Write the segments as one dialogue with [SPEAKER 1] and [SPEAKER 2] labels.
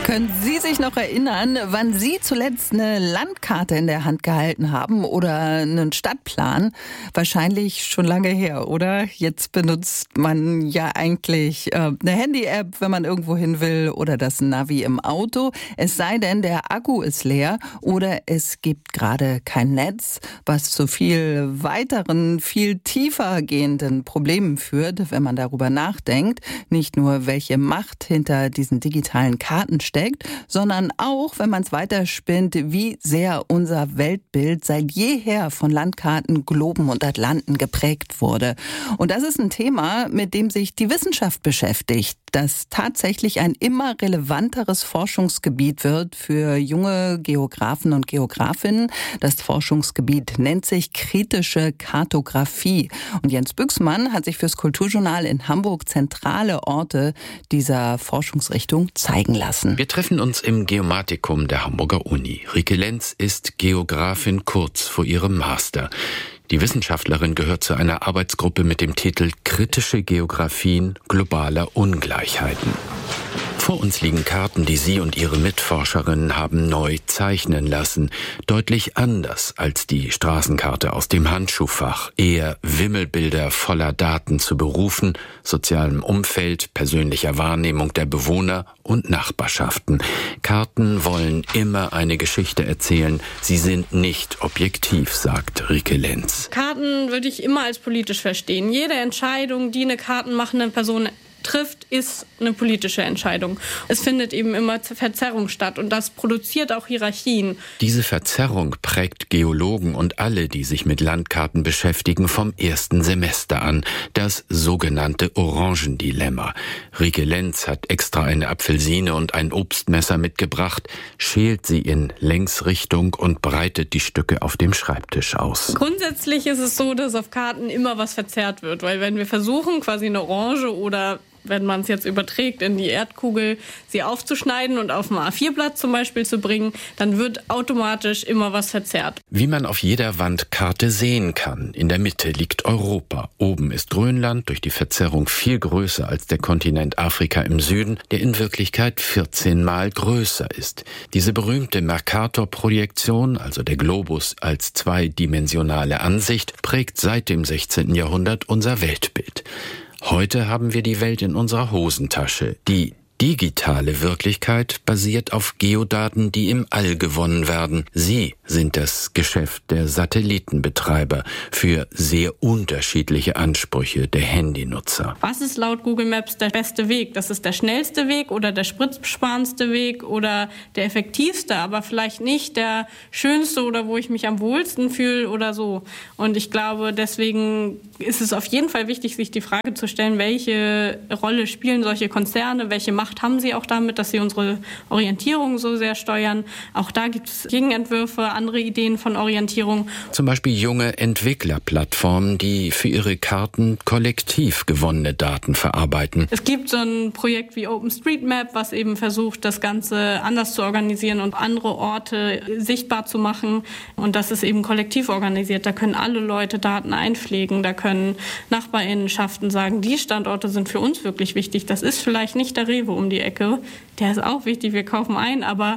[SPEAKER 1] Können Sie sich noch erinnern, wann Sie zuletzt eine Landkarte in der Hand gehalten haben oder einen Stadtplan? Wahrscheinlich schon lange her, oder? Jetzt benutzt man ja eigentlich eine Handy-App, wenn man irgendwo hin will, oder das Navi im Auto. Es sei denn, der Akku ist leer oder es gibt gerade kein Netz, was zu viel weiteren, viel tiefer gehenden Problemen führt, wenn man darüber nachdenkt. Nicht nur, welche Macht hinter diesen digitalen Karten steckt, sondern auch, wenn man es weiterspinnt, wie sehr unser Weltbild seit jeher von Landkarten, Globen und Atlanten geprägt wurde. Und das ist ein Thema, mit dem sich die Wissenschaft beschäftigt, das tatsächlich ein immer relevanteres Forschungsgebiet wird für junge Geografen und Geografinnen. Das Forschungsgebiet nennt sich kritische Kartografie. Und Jens Büchsmann hat sich fürs Kulturjournal in Hamburg zentrale Orte dieser Forschungsrichtung zeigen lassen.
[SPEAKER 2] Wir treffen uns im Geomatikum der Hamburger Uni. Rike Lenz ist Geografin kurz vor ihrem Master. Die Wissenschaftlerin gehört zu einer Arbeitsgruppe mit dem Titel Kritische Geografien globaler Ungleichheiten. Vor uns liegen Karten, die sie und ihre Mitforscherinnen haben neu zeichnen lassen. Deutlich anders als die Straßenkarte aus dem Handschuhfach. Eher Wimmelbilder voller Daten zu Berufen, sozialem Umfeld, persönlicher Wahrnehmung der Bewohner und Nachbarschaften. Karten wollen immer eine Geschichte erzählen. Sie sind nicht objektiv, sagt Rike Lenz.
[SPEAKER 3] Karten würde ich immer als politisch verstehen. Jede Entscheidung, die eine kartenmachende Person trifft, ist eine politische Entscheidung. Es findet eben immer Verzerrung statt und das produziert auch Hierarchien.
[SPEAKER 2] Diese Verzerrung prägt Geologen und alle, die sich mit Landkarten beschäftigen, vom ersten Semester an. Das sogenannte Orangendilemma. Rike Lenz hat extra eine Apfelsine und ein Obstmesser mitgebracht, schält sie in Längsrichtung und breitet die Stücke auf dem Schreibtisch aus.
[SPEAKER 3] Grundsätzlich ist es so, dass auf Karten immer was verzerrt wird, weil wenn wir versuchen, quasi eine Orange oder wenn man es jetzt überträgt in die Erdkugel, sie aufzuschneiden und auf ein A4-Blatt zum Beispiel zu bringen, dann wird automatisch immer was verzerrt.
[SPEAKER 2] Wie man auf jeder Wandkarte sehen kann, in der Mitte liegt Europa. Oben ist Grönland, durch die Verzerrung viel größer als der Kontinent Afrika im Süden, der in Wirklichkeit 14 Mal größer ist. Diese berühmte Mercator-Projektion, also der Globus als zweidimensionale Ansicht, prägt seit dem 16. Jahrhundert unser Weltbild. Heute haben wir die Welt in unserer Hosentasche. Die digitale Wirklichkeit basiert auf Geodaten, die im All gewonnen werden. Sie sind das Geschäft der Satellitenbetreiber für sehr unterschiedliche Ansprüche der Handynutzer.
[SPEAKER 3] Was ist laut Google Maps der beste Weg? Das ist der schnellste Weg oder der spritzsparendste Weg oder der effektivste, aber vielleicht nicht der schönste oder wo ich mich am wohlsten fühle oder so. Und ich glaube, deswegen ist es auf jeden Fall wichtig, sich die Frage zu stellen, welche Rolle spielen solche Konzerne, welche Macht haben sie auch damit, dass sie unsere Orientierung so sehr steuern. Auch da gibt es Gegenentwürfe, andere Ideen von Orientierung.
[SPEAKER 2] Zum Beispiel junge Entwicklerplattformen, die für ihre Karten kollektiv gewonnene Daten verarbeiten.
[SPEAKER 3] Es gibt so ein Projekt wie OpenStreetMap, was eben versucht, das Ganze anders zu organisieren und andere Orte sichtbar zu machen. Und das ist eben kollektiv organisiert. Da können alle Leute Daten einpflegen. Da können Nachbarinnenschaften sagen, die Standorte sind für uns wirklich wichtig. Das ist vielleicht nicht der Rewe um die Ecke. Der ist auch wichtig, wir kaufen ein, aber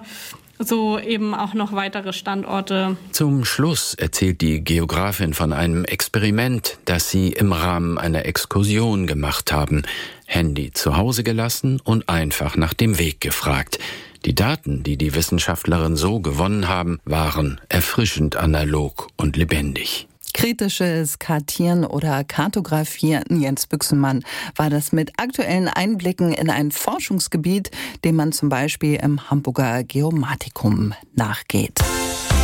[SPEAKER 3] so eben auch noch weitere Standorte.
[SPEAKER 2] Zum Schluss erzählt die Geografin von einem Experiment, das sie im Rahmen einer Exkursion gemacht haben. Handy zu Hause gelassen und einfach nach dem Weg gefragt. Die Daten, die die Wissenschaftlerin so gewonnen haben, waren erfrischend analog und lebendig.
[SPEAKER 1] Kritisches Kartieren oder Kartografieren, Jens Büchsmann, war das mit aktuellen Einblicken in ein Forschungsgebiet, dem man zum Beispiel im Hamburger Geomatikum nachgeht.